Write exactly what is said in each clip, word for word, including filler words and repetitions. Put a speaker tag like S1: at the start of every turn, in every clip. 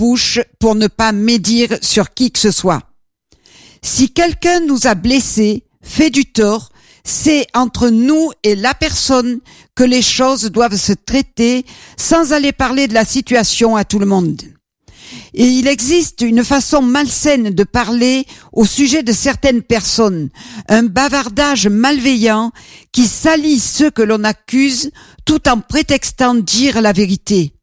S1: bouche pour ne pas médire sur qui que ce soit. Si quelqu'un nous a blessés, fait du tort, c'est entre nous et la personne que les choses doivent se traiter sans aller parler de la situation à tout le monde. Et il existe une façon malsaine de parler au sujet de certaines personnes, un bavardage malveillant qui salit ceux que l'on accuse tout en prétextant dire la vérité.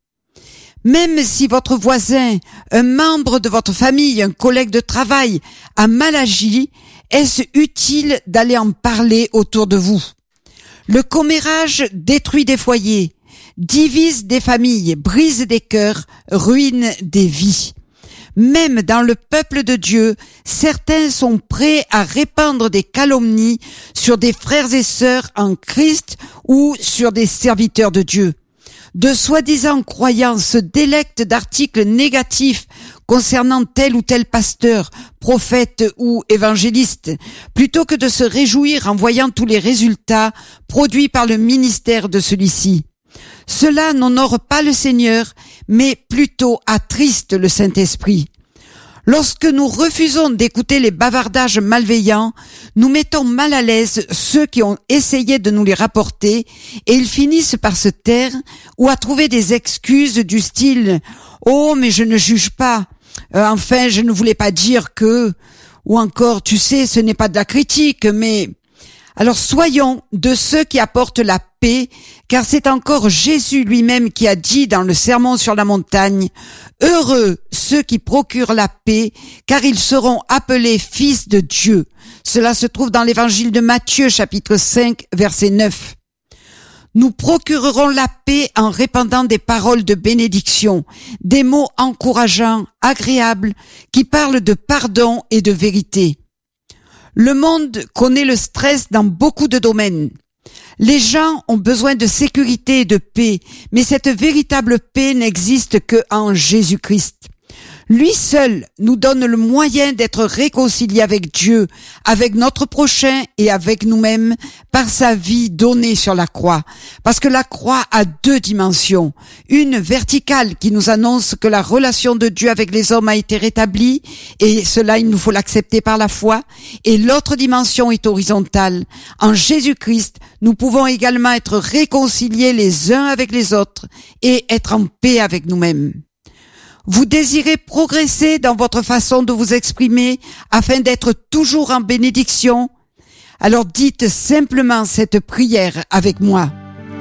S1: Même si votre voisin, un membre de votre famille, un collègue de travail a mal agi, est-ce utile d'aller en parler autour de vous? Le commérage détruit des foyers, divise des familles, brise des cœurs, ruine des vies. Même dans le peuple de Dieu, certains sont prêts à répandre des calomnies sur des frères et sœurs en Christ ou sur des serviteurs de Dieu. De soi-disant croyants se délectent d'articles négatifs concernant tel ou tel pasteur, prophète ou évangéliste, plutôt que de se réjouir en voyant tous les résultats produits par le ministère de celui-ci. Cela n'honore pas le Seigneur, mais plutôt attriste le Saint-Esprit. Lorsque nous refusons d'écouter les bavardages malveillants, nous mettons mal à l'aise ceux qui ont essayé de nous les rapporter et ils finissent par se taire ou à trouver des excuses du style « Oh, mais je ne juge pas. Euh, enfin, je ne voulais pas dire que... » ou encore « Tu sais, ce n'est pas de la critique, mais... » Alors soyons de ceux qui apportent la paix, car c'est encore Jésus lui-même qui a dit dans le Sermon sur la montagne « Heureux ceux qui procurent la paix, car ils seront appelés fils de Dieu. » Cela se trouve dans l'évangile de Matthieu, chapitre cinq, verset neuf. Nous procurerons la paix en répandant des paroles de bénédiction, des mots encourageants, agréables, qui parlent de pardon et de vérité. Le monde connaît le stress dans beaucoup de domaines. Les gens ont besoin de sécurité et de paix, mais cette véritable paix n'existe que en Jésus-Christ. Lui seul nous donne le moyen d'être réconciliés avec Dieu, avec notre prochain et avec nous-mêmes par sa vie donnée sur la croix. Parce que la croix a deux dimensions. Une verticale qui nous annonce que la relation de Dieu avec les hommes a été rétablie et cela il nous faut l'accepter par la foi. Et l'autre dimension est horizontale. En Jésus-Christ, nous pouvons également être réconciliés les uns avec les autres et être en paix avec nous-mêmes. Vous désirez progresser dans votre façon de vous exprimer afin d'être toujours en bénédiction? Alors dites simplement cette prière avec moi.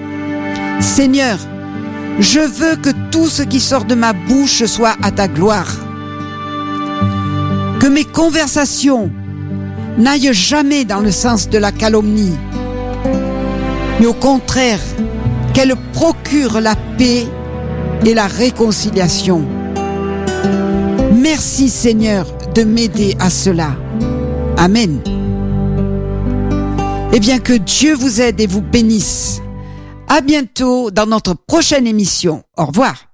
S1: Seigneur, je veux que tout ce qui sort de ma bouche soit à ta gloire. Que mes conversations n'aillent jamais dans le sens de la calomnie, mais au contraire, qu'elles procurent la paix et la réconciliation. Merci Seigneur de m'aider à cela. Amen. Eh bien que Dieu vous aide et vous bénisse. À bientôt dans notre prochaine émission. Au revoir.